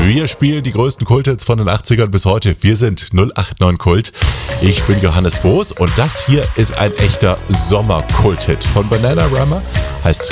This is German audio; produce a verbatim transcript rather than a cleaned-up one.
Wir spielen die größten Kulthits von den achtzigern bis heute. Wir sind null acht neun Kult. Ich bin Johannes Boos und das hier ist ein echter Sommer-Kult-Hit von Bananarama. Heißt